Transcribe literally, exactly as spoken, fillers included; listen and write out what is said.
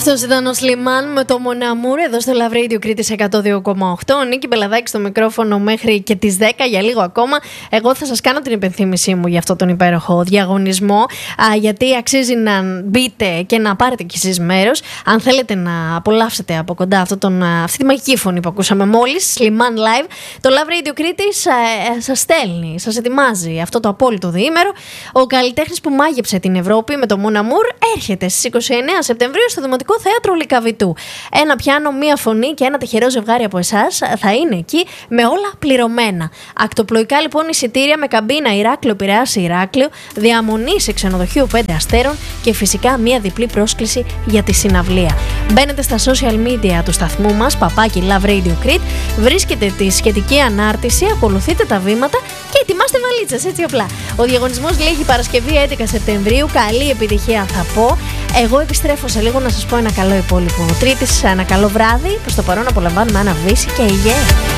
Αυτός ήταν ο Σλιμάν με το Μοναμούρ εδώ στο Love Radio Κρήτης εκατό δύο κόμμα οκτώ. Νίκη Μπελαδάκη στο μικρόφωνο μέχρι και τις δέκα για λίγο ακόμα. Εγώ θα σας κάνω την υπενθύμησή μου για αυτό τον υπέροχο διαγωνισμό, α, γιατί αξίζει να μπείτε και να πάρετε κι εσείς μέρος. Αν θέλετε να απολαύσετε από κοντά αυτό τον, αυτή τη μαγική φωνή που ακούσαμε μόλις, Σλιμάν Live, το Love Radio Κρήτης ε, σας στέλνει, σας ετοιμάζει αυτό το απόλυτο διήμερο. Ο καλλιτέχνης που μάγεψε την Ευρώπη με το Μοναμούρ έρχεται στις είκοσι εννέα Σεπτεμβρίου στο Δημοτικό Θέατρο Λυκαβητού. Ένα πιάνο, μία φωνή και ένα τυχερό ζευγάρι από εσάς θα είναι εκεί με όλα πληρωμένα. Ακτοπλοϊκά λοιπόν εισιτήρια με καμπίνα Ηράκλειο Πειραιάς Ηράκλειο, διαμονή σε ξενοδοχείο πέντε αστέρων και φυσικά μία διπλή πρόσκληση για τη συναυλία. Μπαίνετε στα social media του σταθμού μας, παπάκι Love Radio Crete, βρίσκετε τη σχετική ανάρτηση, ακολουθείτε τα βήματα και ετοιμάστε βαλίτσες, έτσι απλά. Ο διαγωνισμός λήγει Παρασκευή έντεκα Σεπτεμβρίου. Καλή επιτυχία θα πω. Εγώ επιστρέφω σε λίγο να σας πω ένα καλό υπόλοιπο Τρίτης, ένα καλό βράδυ. Προς το παρόν απολαμβάνουμε ένα βύση και υγεία.